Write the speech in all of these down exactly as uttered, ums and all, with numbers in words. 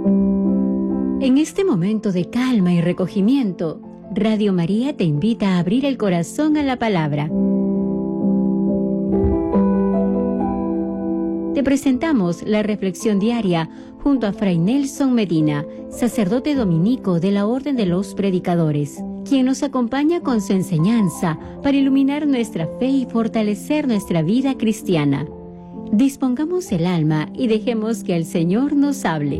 En este momento de calma y recogimiento, Radio María te invita a abrir el corazón a la palabra. Te presentamos la reflexión diaria junto a Fray Nelson Medina, sacerdote dominico de la Orden de los Predicadores, quien nos acompaña con su enseñanza para iluminar nuestra fe y fortalecer nuestra vida cristiana. Dispongamos el alma y dejemos que el Señor nos hable.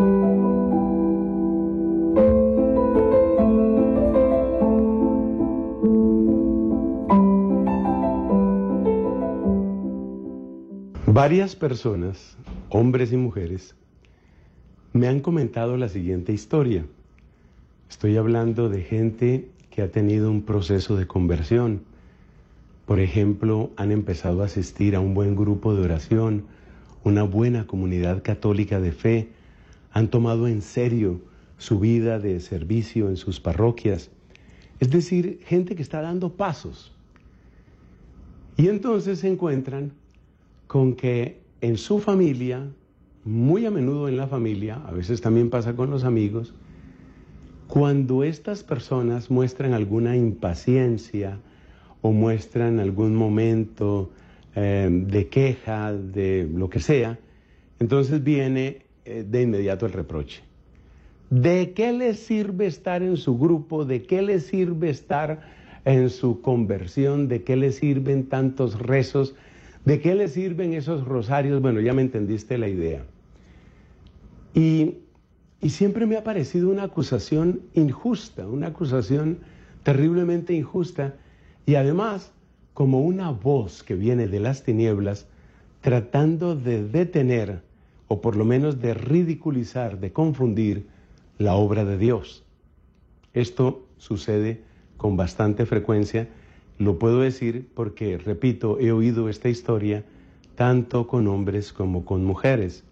Varias personas, hombres y mujeres, me han comentado la siguiente historia. Estoy hablando de gente que ha tenido un proceso de conversión. Por ejemplo, han empezado a asistir a un buen grupo de oración, una buena comunidad católica de fe, han tomado en serio su vida de servicio en sus parroquias. Es decir, gente que está dando pasos. Y entonces se encuentran con que en su familia, muy a menudo en la familia, a veces también pasa con los amigos, cuando estas personas muestran alguna impaciencia o muestran algún momento eh, de queja, de lo que sea, entonces viene eh, de inmediato el reproche. ¿De qué les sirve estar en su grupo? ¿De qué les sirve estar en su conversión? ¿De qué les sirven tantos rezos? ¿De qué le sirven esos rosarios? Bueno, ya me entendiste la idea. Y, y siempre me ha parecido una acusación injusta, una acusación terriblemente injusta, y además como una voz que viene de las tinieblas tratando de detener, o por lo menos de ridiculizar, de confundir la obra de Dios. Esto sucede con bastante frecuencia. Lo puedo decir porque, repito, he oído esta historia tanto con hombres como con mujeres.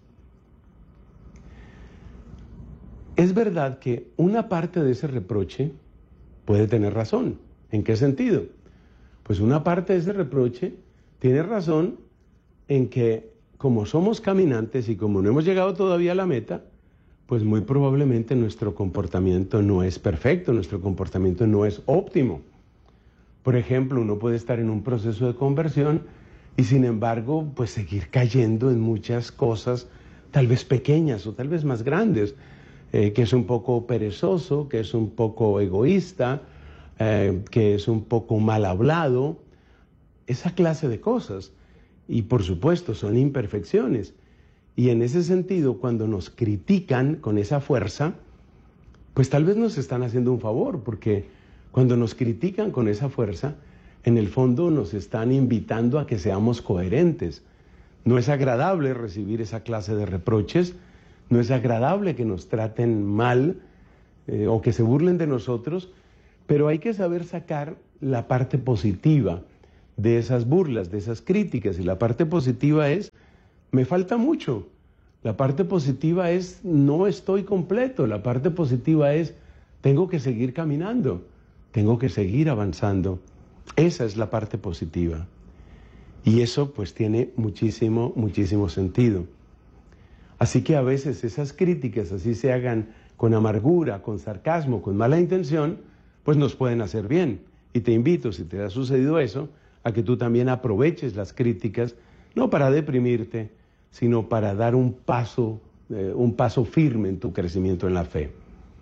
Es verdad que una parte de ese reproche puede tener razón. ¿En qué sentido? Pues una parte de ese reproche tiene razón en que, como somos caminantes y como no hemos llegado todavía a la meta, pues muy probablemente nuestro comportamiento no es perfecto, nuestro comportamiento no es óptimo. Por ejemplo, uno puede estar en un proceso de conversión y sin embargo, pues seguir cayendo en muchas cosas, tal vez pequeñas o tal vez más grandes, eh, que es un poco perezoso, que es un poco egoísta, eh, que es un poco mal hablado, esa clase de cosas. Y por supuesto, son imperfecciones. Y en ese sentido, cuando nos critican con esa fuerza, pues tal vez nos están haciendo un favor, porque cuando nos critican con esa fuerza, en el fondo nos están invitando a que seamos coherentes. No es agradable recibir esa clase de reproches, no es agradable que nos traten mal eh, o que se burlen de nosotros, pero hay que saber sacar la parte positiva de esas burlas, de esas críticas. Y la parte positiva es, me falta mucho. La parte positiva es, no estoy completo. La parte positiva es, tengo que seguir caminando. Tengo que seguir avanzando. Esa es la parte positiva. Y eso pues tiene muchísimo, muchísimo sentido. Así que a veces esas críticas, así se hagan con amargura, con sarcasmo, con mala intención, pues nos pueden hacer bien. Y te invito, si te ha sucedido eso, a que tú también aproveches las críticas, no para deprimirte, sino para dar un paso, eh, un paso firme en tu crecimiento en la fe.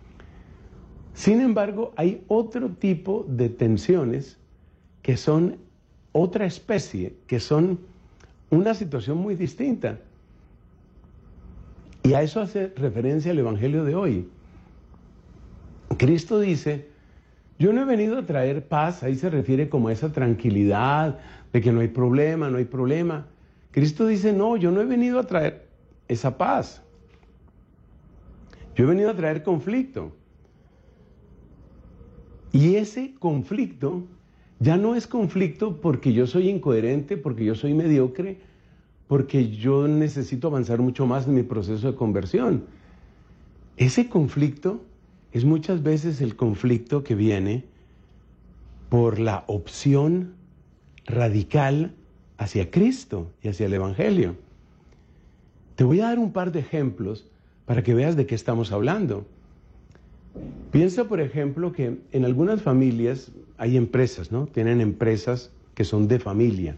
Sin embargo, hay otro tipo de tensiones que son otra especie, que son una situación muy distinta. Y a eso hace referencia el Evangelio de hoy. Cristo dice, yo no he venido a traer paz, ahí se refiere como a esa tranquilidad de que no hay problema, no hay problema. Cristo dice, no, yo no he venido a traer esa paz. Yo he venido a traer conflicto. Y ese conflicto ya no es conflicto porque yo soy incoherente, porque yo soy mediocre, porque yo necesito avanzar mucho más en mi proceso de conversión. Ese conflicto es muchas veces el conflicto que viene por la opción radical hacia Cristo y hacia el Evangelio. Te voy a dar un par de ejemplos para que veas de qué estamos hablando. Piensa, por ejemplo, que en algunas familias hay empresas, ¿no? Tienen empresas que son de familia.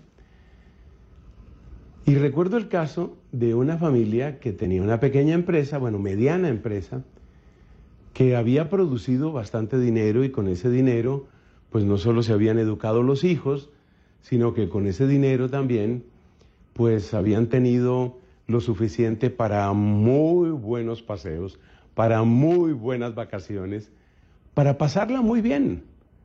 Y recuerdo el caso de una familia que tenía una pequeña empresa, bueno, mediana empresa, que había producido bastante dinero y con ese dinero, pues no solo se habían educado los hijos, sino que con ese dinero también, pues habían tenido lo suficiente para muy buenos paseos, para muy buenas vacaciones, para pasarla muy bien.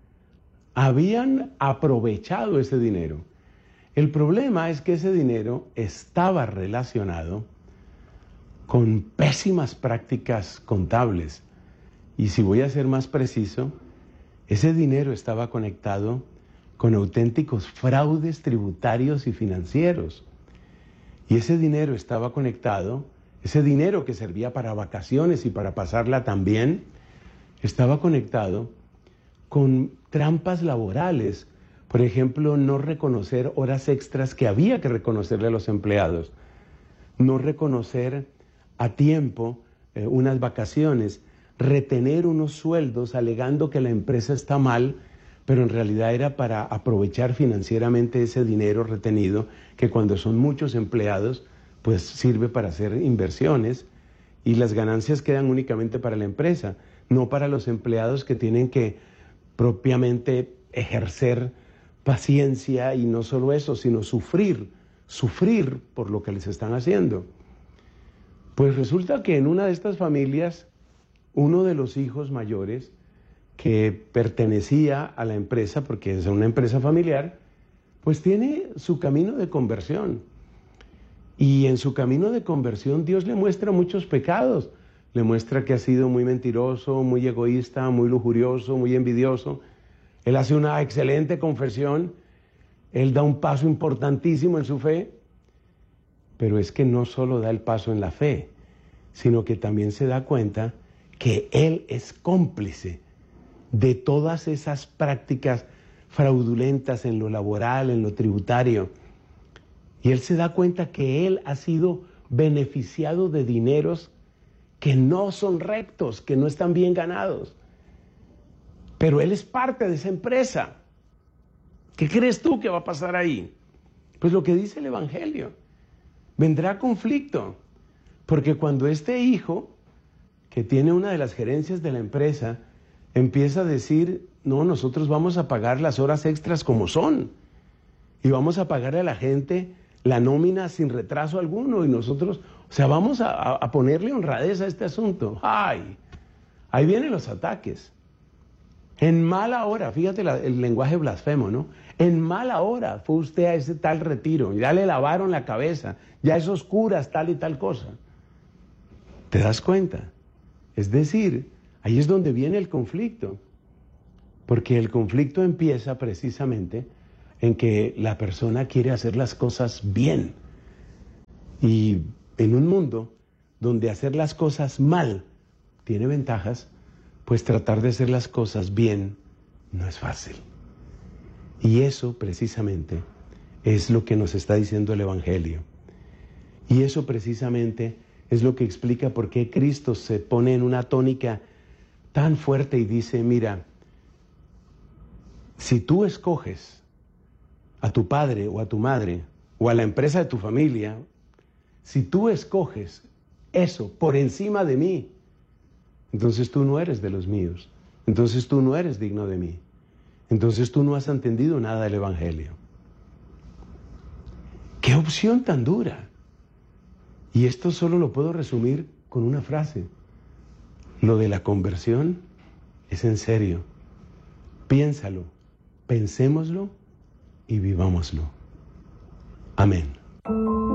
Habían aprovechado ese dinero. El problema es que ese dinero estaba relacionado con pésimas prácticas contables. Y si voy a ser más preciso, ese dinero estaba conectado con auténticos fraudes tributarios y financieros. Y ese dinero estaba conectado, ese dinero que servía para vacaciones y para pasarla también, estaba conectado con trampas laborales. Por ejemplo, no reconocer horas extras que había que reconocerle a los empleados. No reconocer a tiempo eh, unas vacaciones. Retener unos sueldos alegando que la empresa está mal, pero en realidad era para aprovechar financieramente ese dinero retenido, que cuando son muchos empleados, pues sirve para hacer inversiones y las ganancias quedan únicamente para la empresa, no para los empleados que tienen que propiamente ejercer paciencia y no solo eso, sino sufrir, sufrir por lo que les están haciendo. Pues resulta que en una de estas familias, uno de los hijos mayores que pertenecía a la empresa, porque es una empresa familiar, pues tiene su camino de conversión. Y en su camino de conversión Dios le muestra muchos pecados. Le muestra que ha sido muy mentiroso, muy egoísta, muy lujurioso, muy envidioso. Él hace una excelente confesión, él da un paso importantísimo en su fe, pero es que no solo da el paso en la fe, sino que también se da cuenta que él es cómplice de todas esas prácticas fraudulentas en lo laboral, en lo tributario. Y él se da cuenta que él ha sido beneficiado de dineros que no son rectos, que no están bien ganados. Pero él es parte de esa empresa. ¿Qué crees tú que va a pasar ahí? Pues lo que dice el Evangelio. Vendrá conflicto, porque cuando este hijo, que tiene una de las gerencias de la empresa, empieza a decir, no, nosotros vamos a pagar las horas extras como son, y vamos a pagarle a la gente la nómina sin retraso alguno, y nosotros, o sea, vamos a, a ponerle honradez a este asunto. ¡Ay! Ahí vienen los ataques. En mala hora, fíjate la, el lenguaje blasfemo, ¿no? En mala hora fue usted a ese tal retiro, ya le lavaron la cabeza, ya esos curas tal y tal cosa. ¿Te das cuenta? Es decir, ahí es donde viene el conflicto, porque el conflicto empieza precisamente en que la persona quiere hacer las cosas bien. Y en un mundo donde hacer las cosas mal tiene ventajas, pues tratar de hacer las cosas bien no es fácil. Y eso precisamente es lo que nos está diciendo el Evangelio. Y eso precisamente es lo que explica por qué Cristo se pone en una tónica tan fuerte y dice, mira, si tú escoges a tu padre o a tu madre o a la empresa de tu familia, si tú escoges eso por encima de mí, entonces tú no eres de los míos, entonces tú no eres digno de mí, entonces tú no has entendido nada del Evangelio. ¡Qué opción tan dura! Y esto solo lo puedo resumir con una frase. Lo de la conversión es en serio. Piénsalo, pensémoslo y vivámoslo. Amén.